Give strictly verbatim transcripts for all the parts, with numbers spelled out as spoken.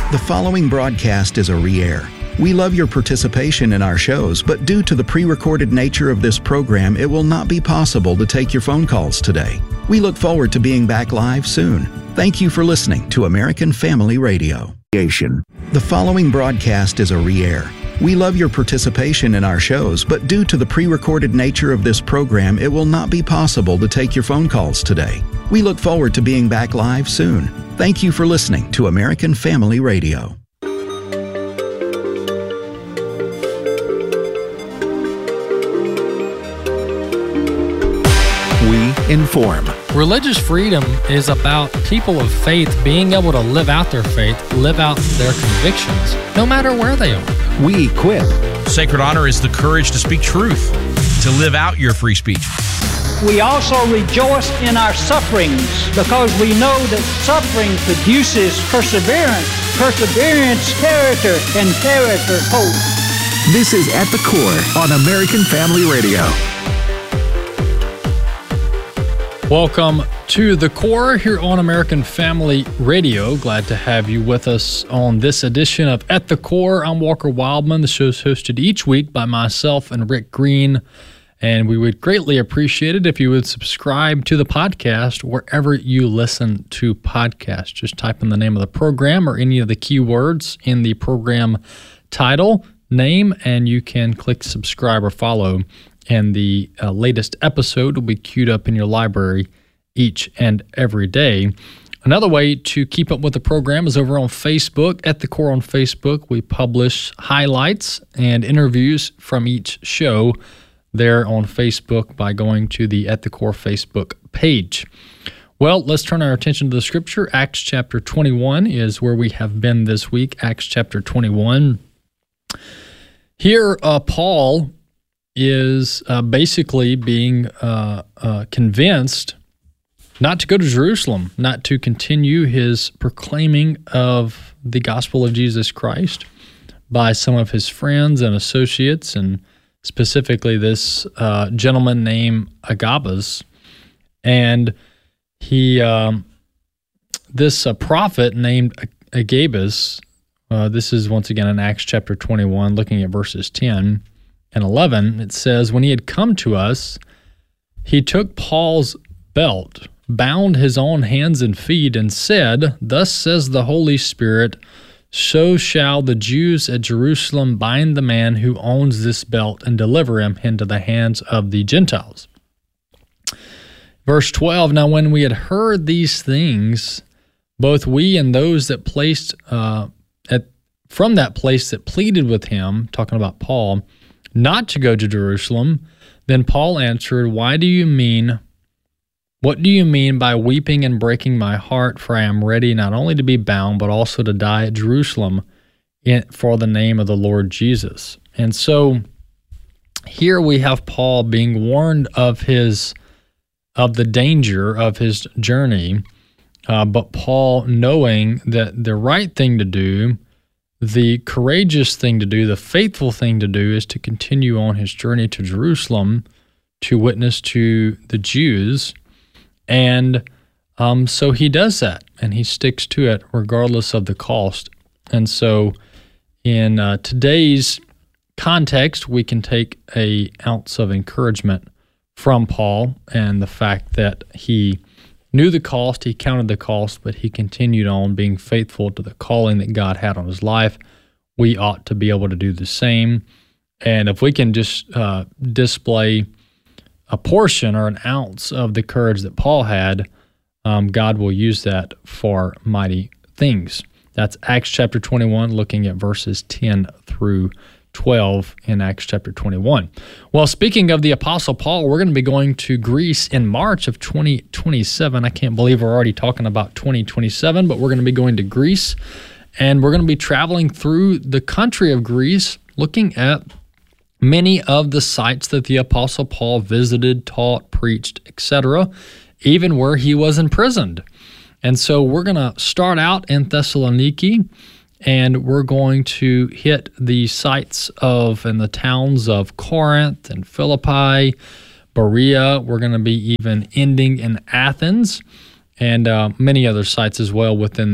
The following broadcast is a re-air. We love your participation in our shows, but due to the pre-recorded nature of this program, it will not be possible to take your phone calls today. We look forward to being back live soon. Thank you for listening to American Family Radio. The following broadcast is a re-air. We love your participation in our shows, but due to the pre-recorded nature of this program, it will not be possible to take your phone calls today. We look forward to being back live soon. Thank you for listening to American Family Radio. We inform. Religious freedom is about people of faith being able to live out their faith, live out their convictions, no matter where they are. We equip. Sacred honor is the courage to speak truth, to live out your free speech. We also rejoice in our sufferings because we know that suffering produces perseverance, perseverance, character, and character, hope. This is At the Core on American Family Radio. Welcome to The Core here on American Family Radio. Glad to have you with us on this edition of At the Core. I'm Walker Wildman. The show is hosted each week by myself and Rick Green. And we would greatly appreciate it if you would subscribe to the podcast wherever you listen to podcasts. Just type in the name of the program or any of the keywords in the program title, name, and you can click subscribe or follow. And the uh, latest episode will be queued up in your library each and every day. Another way to keep up with the program is over on Facebook. At the Core on Facebook, we publish highlights and interviews from each show there on Facebook by going to the At the Core Facebook page. Well, let's turn our attention to the scripture. Acts chapter twenty-one is where we have been this week. Acts chapter twenty-one. Here, uh, Paul is uh, basically being uh, uh, convinced not to go to Jerusalem, not to continue his proclaiming of the gospel of Jesus Christ by some of his friends and associates, and specifically this uh, gentleman named Agabus. And he, um, this uh, prophet named Agabus, uh, this is once again in Acts chapter twenty-one, looking at verses ten and eleven, it says, "When he had come to us, he took Paul's belt, bound his own hands and feet, and said, 'Thus says the Holy Spirit, so shall the Jews at Jerusalem bind the man who owns this belt and deliver him into the hands of the Gentiles.'" Verse twelve, "Now when we had heard these things, both we and those that placed uh, at from that place that pleaded with him," talking about Paul, "not to go to Jerusalem, then Paul answered, 'Why do you mean, what do you mean by weeping and breaking my heart? For I am ready not only to be bound, but also to die at Jerusalem in, for the name of the Lord Jesus.'" And so here we have Paul being warned of his of the danger of his journey, uh, but Paul knowing that the right thing to do, the courageous thing to do, the faithful thing to do is to continue on his journey to Jerusalem to witness to the Jews. And um, so he does that, and he sticks to it regardless of the cost. And so in uh, today's context, we can take an ounce of encouragement from Paul and the fact that he knew the cost, he counted the cost, but he continued on being faithful to the calling that God had on his life. We ought to be able to do the same. And if we can just uh, display a portion or an ounce of the courage that Paul had, um, God will use that for mighty things. That's Acts chapter twenty-one, looking at verses ten through twelve in Acts chapter twenty-one. Well, speaking of the Apostle Paul, we're going to be going to Greece in March of twenty twenty-seven. I can't believe we're already talking about twenty twenty-seven, but we're going to be going to Greece, and we're going to be traveling through the country of Greece, looking at many of the sites that the Apostle Paul visited, taught, preached, et cetera, even where he was imprisoned. And so we're going to start out in Thessaloniki, and we're going to hit the sites of and the towns of Corinth and Philippi, Berea. We're going to be even ending in Athens, and uh, many other sites as well within that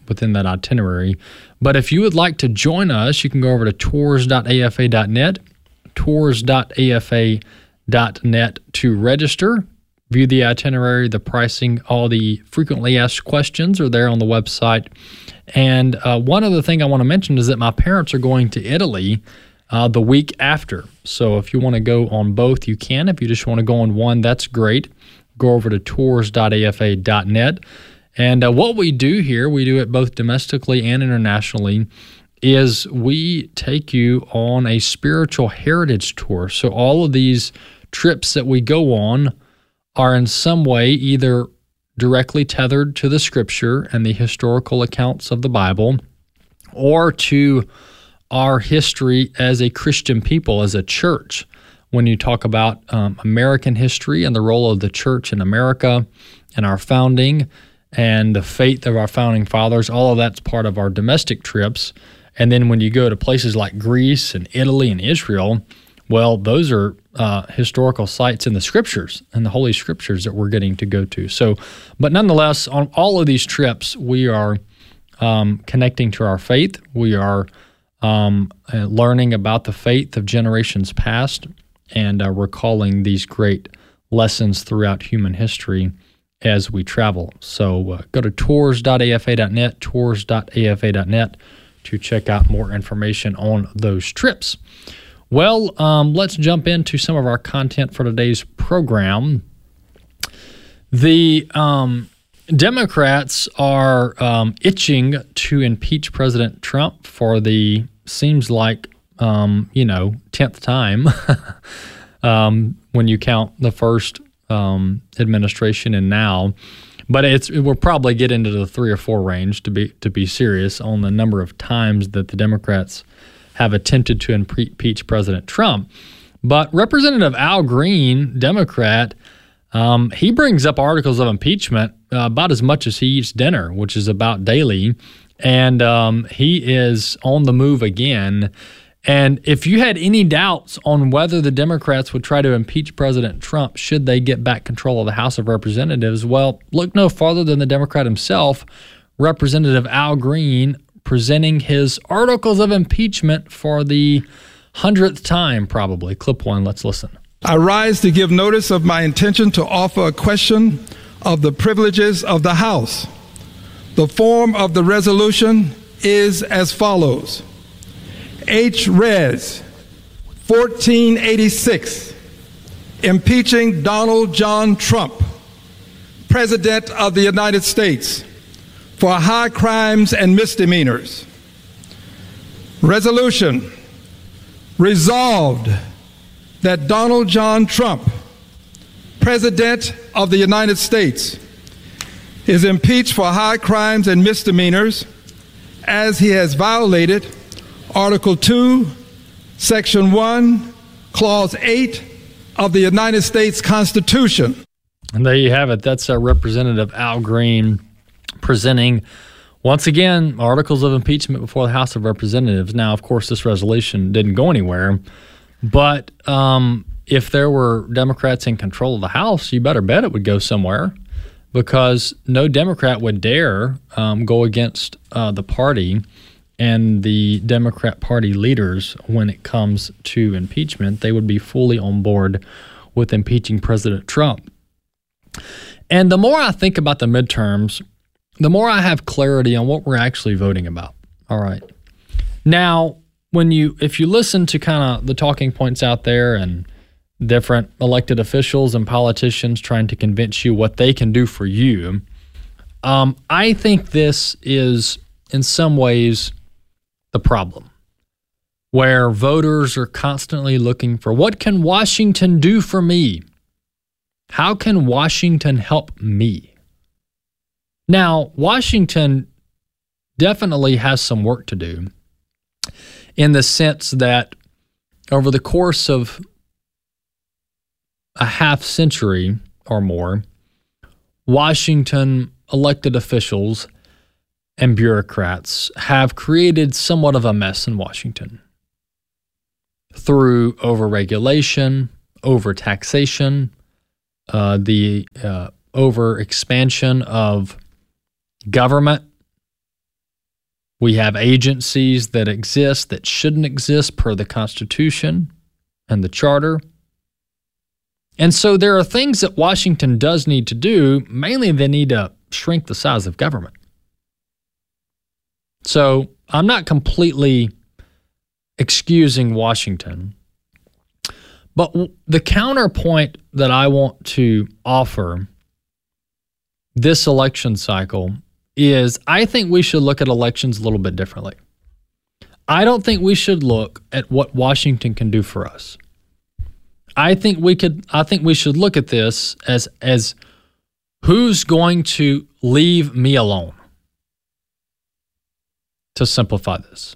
within that itinerary. But if you would like to join us, you can go over to tours dot a f a dot net, tours dot a f a dot net to register, view the itinerary, the pricing, all the frequently asked questions are there on the website. And uh, one other thing I want to mention is that my parents are going to Italy uh, the week after. So if you want to go on both, you can. If you just want to go on one, that's great. Go over to tours dot a f a dot net. And uh, what we do here, we do it both domestically and internationally, is we take you on a spiritual heritage tour. So all of these trips that we go on are in some way either directly tethered to the Scripture and the historical accounts of the Bible, or to our history as a Christian people, as a church. When you talk about um, American history and the role of the church in America and our founding and the faith of our founding fathers, all of that's part of our domestic trips. And then when you go to places like Greece and Italy and Israel, well, those are uh, historical sites in the Scriptures and the Holy Scriptures that we're getting to go to. So, but nonetheless, on all of these trips, we are um, connecting to our faith. We are um, uh, learning about the faith of generations past and uh, recalling these great lessons throughout human history as we travel. So uh, go to tours dot a f a dot net, tours dot a f a dot net to check out more information on those trips. Well, um, let's jump into some of our content for today's program. The um, Democrats are um, itching to impeach President Trump for the, seems like, um, you know, tenth time um, when you count the first um, administration and now. But it's it will probably get into the three or four range, to be to be serious, on the number of times that the Democrats have attempted to impeach President Trump. But Representative Al Green, Democrat, um, he brings up articles of impeachment uh, about as much as he eats dinner, which is about daily. And um, he is on the move again. And if you had any doubts on whether the Democrats would try to impeach President Trump should they get back control of the House of Representatives, well, look no farther than the Democrat himself, Representative Al Green, presenting his articles of impeachment for the hundredth time, probably. Clip one, let's listen. I rise to give notice of my intention to offer a question of the privileges of the House. The form of the resolution is as follows. H. Res. fourteen eighty-six, impeaching Donald John Trump, President of the United States, for high crimes and misdemeanors. Resolution. Resolved that Donald John Trump, President of the United States, is impeached for high crimes and misdemeanors as he has violated Article two, Section one, Clause eight of the United States Constitution. And there you have it. That's uh, Representative Al Green presenting, once again, articles of impeachment before the House of Representatives. Now, of course, this resolution didn't go anywhere, but um, if there were Democrats in control of the House, you better bet it would go somewhere, because no Democrat would dare um, go against uh, the party and the Democrat Party leaders when it comes to impeachment. They would be fully on board with impeaching President Trump. And the more I think about the midterms, the more I have clarity on what we're actually voting about. All right. Now, when you if you listen to kind of the talking points out there and different elected officials and politicians trying to convince you what they can do for you, um, I think this is in some ways the problem, where voters are constantly looking for, what can Washington do for me? How can Washington help me? Now, Washington definitely has some work to do, in the sense that over the course of a half century or more, Washington elected officials and bureaucrats have created somewhat of a mess in Washington through overregulation, overtaxation, uh, the uh, over-expansion of government We have agencies that exist that shouldn't exist per the Constitution and the Charter. And so there are things that Washington does need to do. Mainly, they need to shrink the size of government. So I'm not completely excusing Washington. But the counterpoint that I want to offer this election cycle is I think we should look at elections a little bit differently. I don't think we should look at what Washington can do for us. I think we could I think we should look at this as as who's going to leave me alone, to simplify this.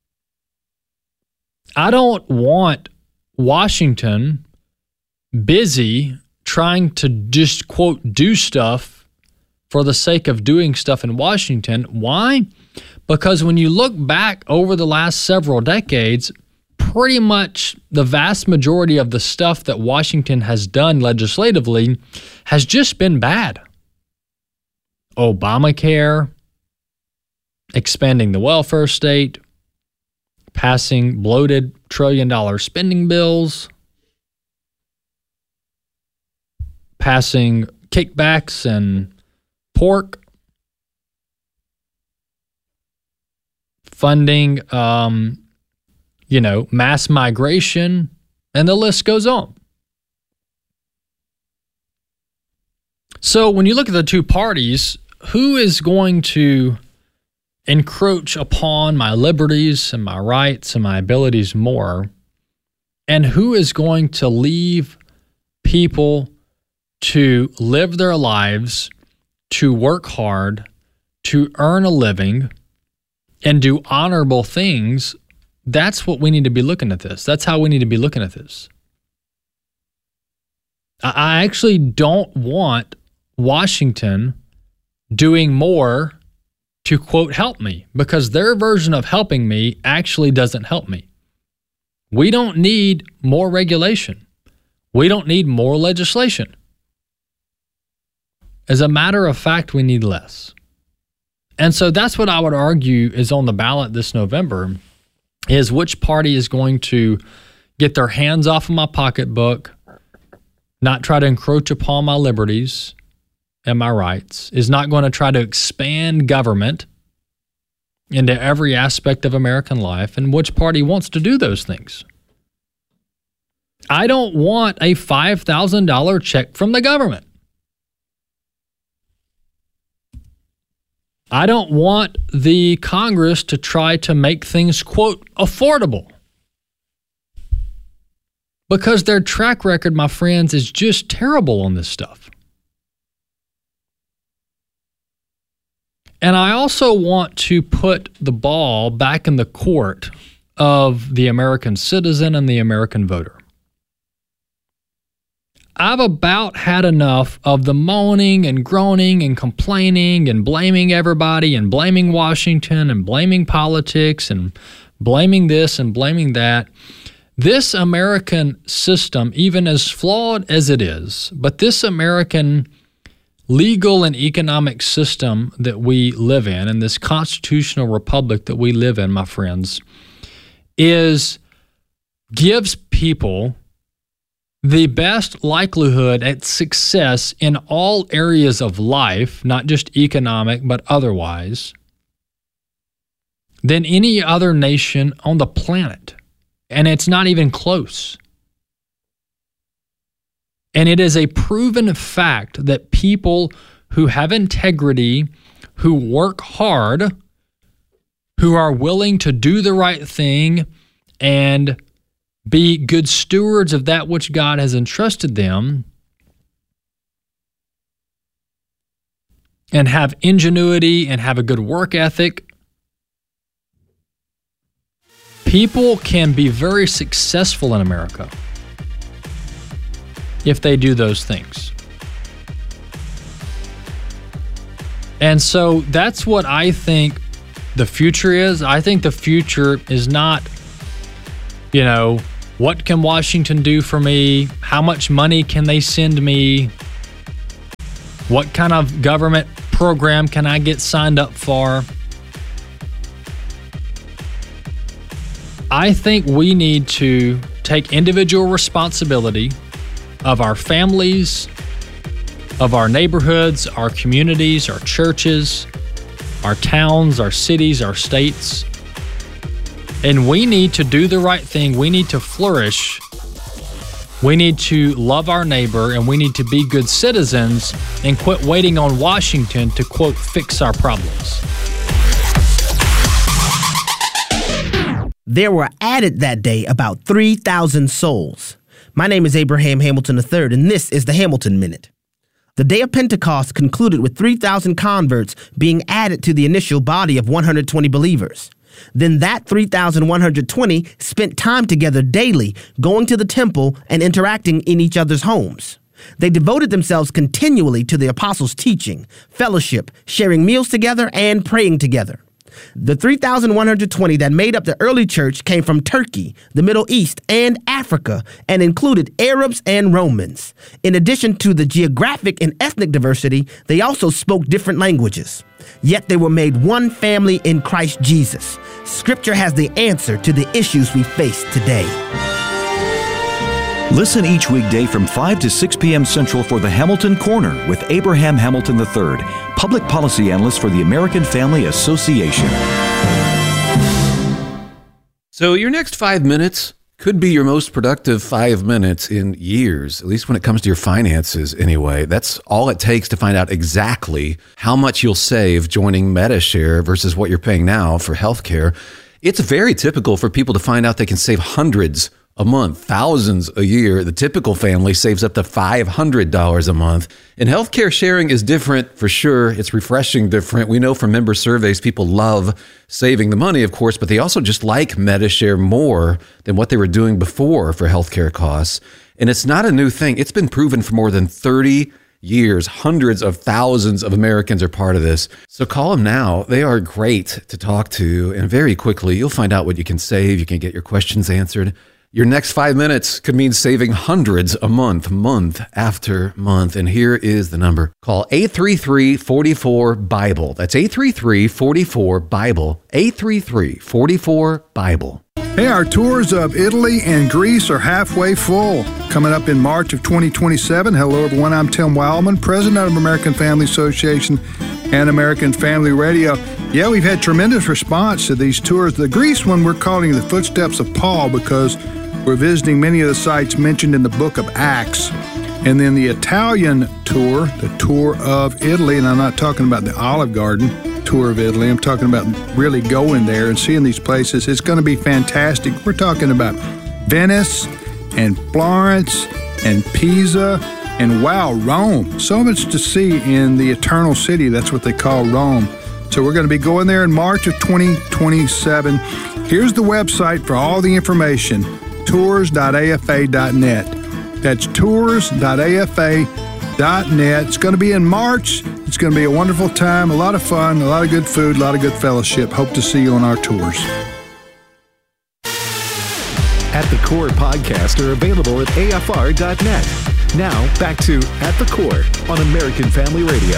I don't want Washington busy trying to just, quote, do stuff for the sake of doing stuff in Washington. Why? Because when you look back over the last several decades, pretty much the vast majority of the stuff that Washington has done legislatively has just been bad. Obamacare, expanding the welfare state, passing bloated trillion-dollar spending bills, passing kickbacks and pork, funding, um, you know, mass migration, and the list goes on. So when you look at the two parties, who is going to encroach upon my liberties and my rights and my abilities more, and who is going to leave people to live their lives, to work hard, to earn a living, and do honorable things? That's what we need to be looking at this. That's how we need to be looking at this. I actually don't want Washington doing more to, quote, help me, because their version of helping me actually doesn't help me. We don't need more regulation. We don't need more legislation. As a matter of fact, we need less. And so that's what I would argue is on the ballot this November, is which party is going to get their hands off of my pocketbook, not try to encroach upon my liberties and my rights, is not going to try to expand government into every aspect of American life, and which party wants to do those things. I don't want a five thousand dollars check from the government. I don't want the Congress to try to make things, quote, affordable. Because their track record, my friends, is just terrible on this stuff. And I also want to put the ball back in the court of the American citizen and the American voter. I've about had enough of the moaning and groaning and complaining and blaming everybody and blaming Washington and blaming politics and blaming this and blaming that. This American system, even as flawed as it is, but this American legal and economic system that we live in, and this constitutional republic that we live in, my friends, is gives people the best likelihood at success in all areas of life, not just economic, but otherwise, than any other nation on the planet. And it's not even close. And it is a proven fact that people who have integrity, who work hard, who are willing to do the right thing and be good stewards of that which God has entrusted them, and have ingenuity and have a good work ethic, people can be very successful in America if they do those things. And so that's what I think the future is. I think the future is not, you know, what can Washington do for me? How much money can they send me? What kind of government program can I get signed up for? I think we need to take individual responsibility of our families, of our neighborhoods, our communities, our churches, our towns, our cities, our states. And we need to do the right thing. We need to flourish. We need to love our neighbor, and we need to be good citizens and quit waiting on Washington to, quote, fix our problems. There were added that day about three thousand souls. My name is Abraham Hamilton the third, and this is the Hamilton Minute. The day of Pentecost concluded with three thousand converts being added to the initial body of one hundred twenty believers. Then that three thousand one hundred twenty spent time together daily, going to the temple and interacting in each other's homes. They devoted themselves continually to the apostles' teaching, fellowship, sharing meals together, and praying together. The three thousand one hundred twenty that made up the early church came from Turkey, the Middle East, and Africa, and included Arabs and Romans. In addition to the geographic and ethnic diversity, they also spoke different languages. Yet they were made one family in Christ Jesus. Scripture has the answer to the issues we face today. Listen each weekday from five to six p.m. Central for the Hamilton Corner with Abraham Hamilton the third, Public Policy Analyst for the American Family Association. So your next five minutes could be your most productive five minutes in years, at least when it comes to your finances anyway. That's all it takes to find out exactly how much you'll save joining Medi-Share versus what you're paying now for healthcare. It's very typical for people to find out they can save hundreds a month, thousands a year. The typical family saves up to five hundred dollars a month. And healthcare sharing is different for sure. It's refreshing different. We know from member surveys, people love saving the money, of course, but they also just like Medi-Share more than what they were doing before for healthcare costs. And it's not a new thing. It's been proven for more than thirty years. Hundreds of thousands of Americans are part of this. So call them now. They are great to talk to. And very quickly, you'll find out what you can save. You can get your questions answered. Your next five minutes could mean saving hundreds a month, month after month. And here is the number. Call eight three three, four four, BIBLE. That's eight three three, four four, BIBLE. eight three three, four four, BIBLE. Hey, our tours of Italy and Greece are halfway full. Coming up in March of twenty twenty-seven. Hello, everyone. I'm Tim Wildman, president of American Family Association and American Family Radio. Yeah, we've had tremendous response to these tours. The Greece one we're calling the Footsteps of Paul because we're visiting many of the sites mentioned in the book of Acts. And then the Italian tour, the tour of Italy, and I'm not talking about the Olive Garden tour of Italy. I'm talking about really going there and seeing these places. It's going to be fantastic. We're talking about Venice and Florence and Pisa and, wow, Rome. So much to see in the Eternal City. That's what they call Rome. So we're going to be going there in March of twenty twenty-seven. Here's the website for all the information. tours dot a f a dot net. That's tours dot a f a dot net. It's going to be in March. It's going to be a wonderful time, a lot of fun, a lot of good food, a lot of good fellowship. Hope to see you on our tours. At the Core podcasts are available at a f r dot net. Now, back to At the Core on American Family Radio.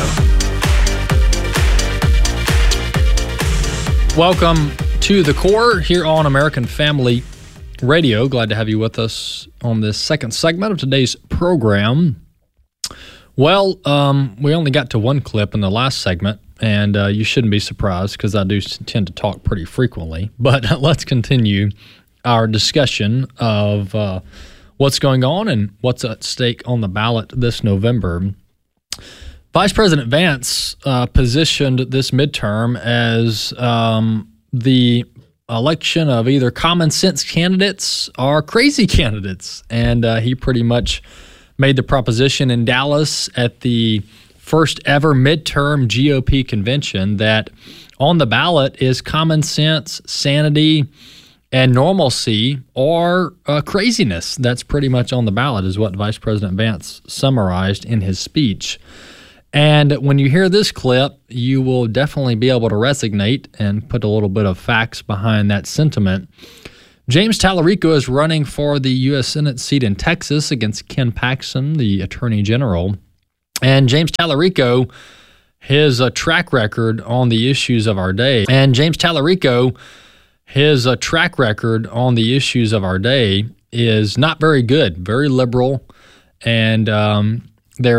Welcome to The Core here on American Family Radio. Glad to have you with us on this second segment of today's program. Well, um, we only got to one clip in the last segment, and uh, you shouldn't be surprised because I do tend to talk pretty frequently. But let's continue our discussion of uh, what's going on and what's at stake on the ballot this November. Vice President Vance uh, positioned this midterm as um, the election of either common sense candidates or crazy candidates. And uh, he pretty much made the proposition in Dallas at the first ever midterm G O P convention that on the ballot is common sense, sanity, and normalcy or uh, craziness. That's pretty much on the ballot is what Vice President Vance summarized in his speech. And when you hear this clip, you will definitely be able to resonate and put a little bit of facts behind that sentiment. James Tallarico is running for the U S Senate seat in Texas against Ken Paxton, the Attorney General. And James Tallarico, his uh, track record on the issues of our day. And James Tallarico his uh, track record on the issues of our day is not very good, very liberal, and um,